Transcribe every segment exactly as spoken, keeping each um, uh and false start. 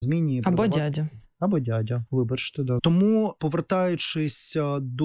зміні. Або дядя. Або дядя, вибачте, да. Тому, повертаючись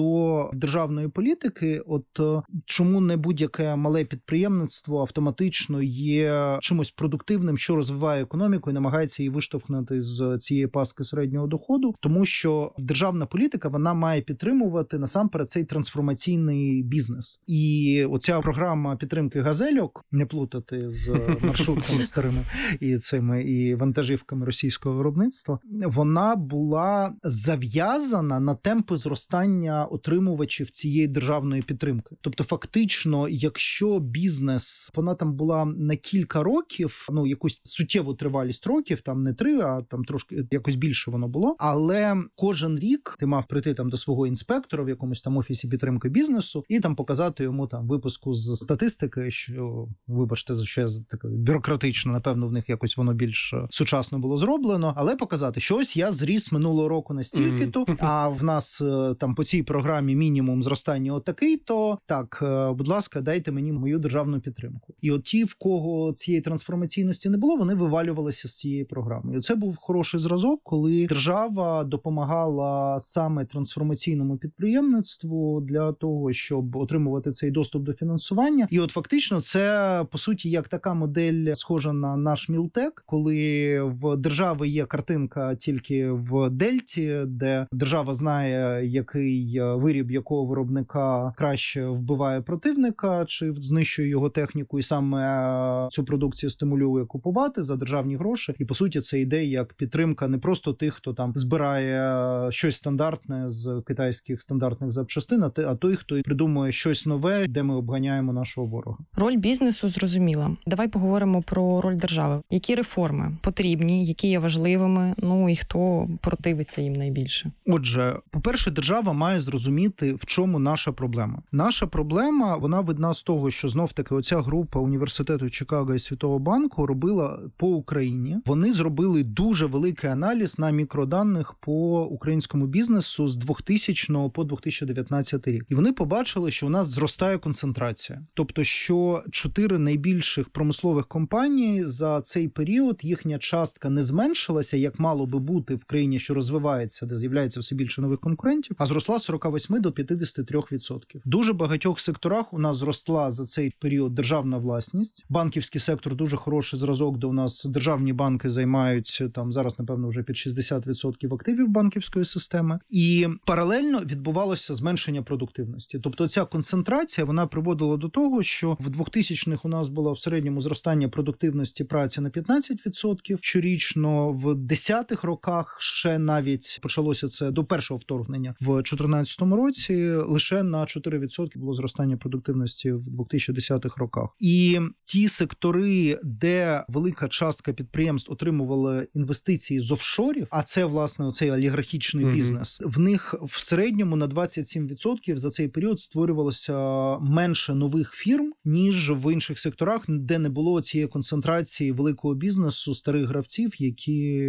до державної політики, от чому не будь-яке мале підприємництво автоматично є чимось продуктивним, що розвиває економіку і намагається її виштовхнути з цієї пастки середнього доходу? Тому що державна політика, вона має підтримувати насамперед цей трансформаційний бізнес. І оця програма підтримки газельок, не плутати з маршрутками старими і цими і вантажівками російського виробництва, вона була зав'язана на темпи зростання отримувачів цієї державної підтримки. Тобто, фактично, якщо бізнес, вона там була на кілька років, ну, якусь суттєву тривалість років, там не три, а там трошки якось більше воно було, але кожен рік ти мав прийти там до свого інспектора в якомусь там офісі підтримки бізнесу і там показати йому там випуску з статистики, що, вибачте, за що я таке бюрократично, напевно, в них якось воно більш сучасно було зроблено, але показати, що ось я зріс минулого року настільки-то, mm-hmm. а в нас там по цій програмі мінімум зростання отакий-то, так, будь ласка, дайте мені мою державну підтримку. І от ті, в кого цієї трансформаційності не було, вони вивалювалися з цієї програми. І це був хороший зразок, коли держава допомагала саме трансформаційному підприємництву для того, щоб отримувати цей доступ до фінансування. І от фактично це, по суті, як така модель схожа на наш Мілтек, коли в держави є картинка тільки в Дельті, де держава знає, який виріб якого виробника краще вбиває противника чи знищує його техніку, і саме цю продукцію стимулює купувати за державні гроші. І, по суті, це йде як підтримка не просто тих, хто там збирає щось стандартне з китайських стандартних запчастин, а той, хто придумує щось нове, де ми обганяємо нашого ворога. Роль бізнесу зрозуміла. Давай поговоримо про роль держави. Які реформи потрібні, які є важливими, ну і хто противиться їм найбільше? Отже, по-перше, держава має зрозуміти, в чому наша проблема. Наша проблема, вона видна з того, що знов-таки оця група університету Чикаго і Світового банку робила по Україні. Вони зробили дуже великий аналіз на мікроданих по українському бізнесу з двохтисячного по дві тисячі дев'ятнадцятий рік. І вони побачили, що у нас зростає концентрація. Тобто, що чотири найбільших промислових компанії за цей період, їхня частка не зменшилася, як мало би бути в країні, що розвивається, де з'являється все більше нових конкурентів, а зросла з сорок вісім до п'ятдесят три відсотки. В дуже багатьох секторах у нас зросла за цей період державна власність. Банківський сектор дуже хороший зразок, де у нас державні банки займають там зараз, напевно, вже під шістдесят відсотків активів банківської системи. І паралельно відбувалося зменшення продуктивності. Тобто ця концентрація, вона приводила до того, що в двохтисячних у нас було в середньому зростання продуктивності праці на п'ятнадцять відсотків щорічно, в десятих роках ще навіть почалося це до першого вторгнення в чотирнадцятому році, лише на чотири відсотки було зростання продуктивності в двохтисячних роках. І ті сектори, де велика частка підприємств отримувала інвестиції з офшорів, а це, власне, оцей олігархічний mm-hmm. бізнес, в них в середньому на двадцять сім відсотків за цей період створювалося менше нових фірм, ніж в інших секторах, де не було цієї концентрації великого бізнесу, старих гравців, які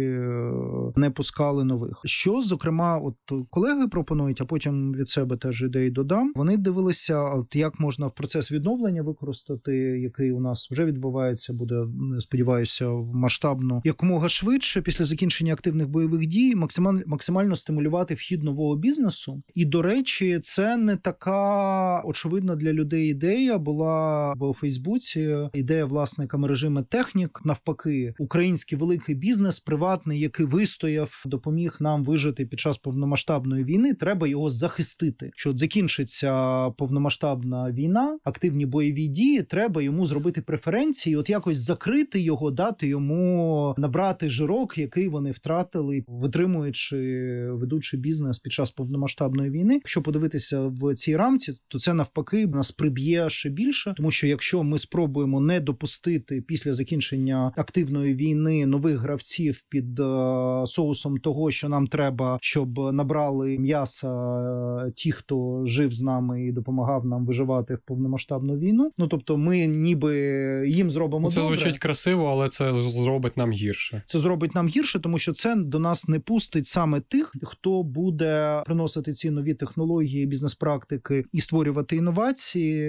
не пускали нових. Що, зокрема, от колеги пропонують, а потім від себе теж ідеї додам. Вони дивилися, от як можна в процес відновлення використати, який у нас вже відбувається, буде, сподіваюся, масштабно, якомога швидше, після закінчення активних бойових дій, максимально, максимально стимулювати вхід нового бізнесу. І, до речі, це не така очевидна для людей ідея була в Фейсбуці. Ідея власника мережі Медтехнік. Навпаки, український великий бізнес, приватний, який вистояв, допоміг нам вижити під час повномасштабної війни, треба його захистити. Що от закінчиться повномасштабна війна, активні бойові дії, треба йому зробити преференції, от якось закрити його, дати йому набрати жирок, який вони втратили, витримуючи, ведучи бізнес під час повномасштабної війни. Якщо подивитися в цій рамці, то це навпаки нас приб'є ще більше, тому що якщо ми спробуємо не допустити після закінчення активної війни нових гравців під соусом того, що нам треба, щоб набрали м'яса ті, хто жив з нами і допомагав нам виживати в повномасштабну війну. Ну, тобто ми ніби їм зробимо це добре. Це звучить красиво, але це зробить нам гірше. Це зробить нам гірше, тому що це до нас не пустить саме тих, хто буде приносити ці нові технології, бізнес-практики і створювати інновації,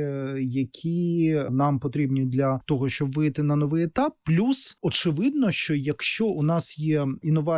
які нам потрібні для того, щоб вийти на новий етап. Плюс, очевидно, що якщо у нас є інновації,